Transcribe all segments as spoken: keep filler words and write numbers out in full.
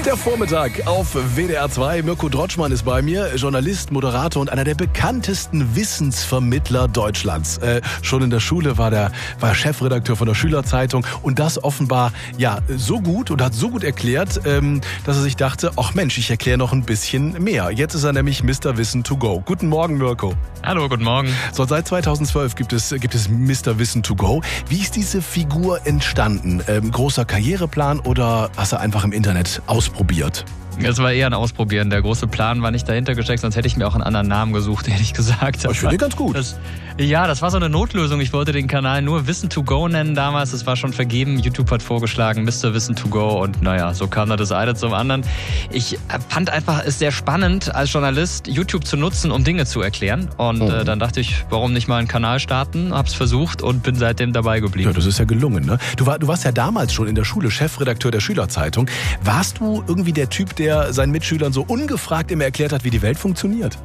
Der Vormittag auf W D R zwei. Mirko Drotschmann ist bei mir, Journalist, Moderator und einer der bekanntesten Wissensvermittler Deutschlands. Äh, schon in der Schule war der war Chefredakteur von der Schülerzeitung und das offenbar ja so gut und hat so gut erklärt, ähm, dass er sich dachte, ach Mensch, ich erkläre noch ein bisschen mehr. Jetzt ist er nämlich Mister Wissen to go. Guten Morgen, Mirko. Hallo, guten Morgen. So, seit zweitausendzwölf gibt es, gibt es Mister Wissen to go. Wie ist diese Figur entstanden? Ähm, großer Karriereplan oder hast du einfach im Internet ausprobiert? Es war eher ein Ausprobieren. Der große Plan war nicht dahinter gesteckt, sonst hätte ich mir auch einen anderen Namen gesucht, ehrlich gesagt. Das ich finde ganz gut. Das, ja, das war so eine Notlösung. Ich wollte den Kanal nur Wissen to go nennen damals. Das war schon vergeben. YouTube hat vorgeschlagen, Mister Wissen to go. Und naja, so kam da das eine zum anderen. Ich fand einfach es sehr spannend, als Journalist YouTube zu nutzen, um Dinge zu erklären. Und mhm. äh, dann dachte ich, warum nicht mal einen Kanal starten? Hab's versucht und bin seitdem dabei geblieben. Ja, das ist ja gelungen, ne? Du, war, du warst ja damals schon in der Schule Chefredakteur der Schülerzeitung. Warst du irgendwie der Typ, der der seinen Mitschülern so ungefragt immer erklärt hat, wie die Welt funktioniert?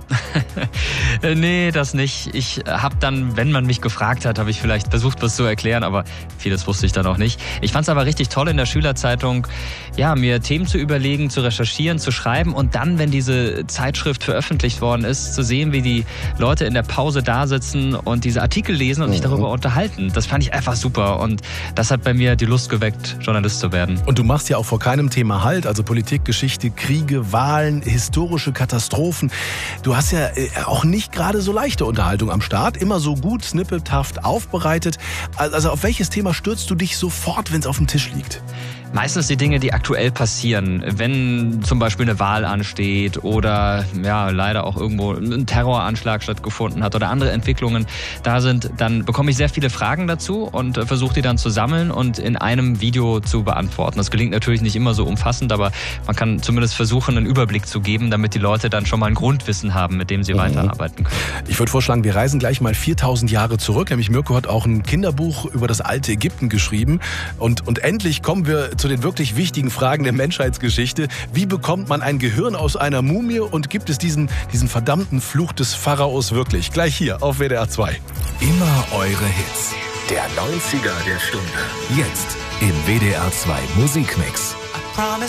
Nee, das nicht. Ich habe dann, wenn man mich gefragt hat, habe ich vielleicht versucht, was zu erklären, aber vieles wusste ich dann auch nicht. Ich fand es aber richtig toll in der Schülerzeitung, ja, mir Themen zu überlegen, zu recherchieren, zu schreiben und dann, wenn diese Zeitschrift veröffentlicht worden ist, zu sehen, wie die Leute in der Pause da sitzen und diese Artikel lesen und mhm. sich darüber unterhalten. Das fand ich einfach super und das hat bei mir die Lust geweckt, Journalist zu werden. Und du machst ja auch vor keinem Thema Halt, also Politik, Geschichte, Kriege, Wahlen, historische Katastrophen. Du hast ja auch nicht gerade so leichte Unterhaltung am Start, immer so gut snippethaft aufbereitet. Also auf welches Thema stürzt du dich sofort, wenn es auf dem Tisch liegt? Meistens die Dinge, die aktuell passieren, wenn zum Beispiel eine Wahl ansteht oder ja leider auch irgendwo ein Terroranschlag stattgefunden hat oder andere Entwicklungen da sind, dann bekomme ich sehr viele Fragen dazu und versuche die dann zu sammeln und in einem Video zu beantworten. Das gelingt natürlich nicht immer so umfassend, aber man kann zumindest versuchen, einen Überblick zu geben, damit die Leute dann schon mal ein Grundwissen haben, mit dem sie mhm. weiterarbeiten können. Ich würde vorschlagen, wir reisen gleich mal viertausend Jahre zurück. Nämlich Mirko hat auch ein Kinderbuch über das alte Ägypten geschrieben und, und endlich kommen wir zu den wirklich wichtigen Fragen der Menschheitsgeschichte. Wie bekommt man ein Gehirn aus einer Mumie und gibt es diesen, diesen verdammten Fluch des Pharaos wirklich? Gleich hier auf W D R zwei. Immer eure Hits. Der neunziger der Stunde. Jetzt im W D R zwei Musikmix.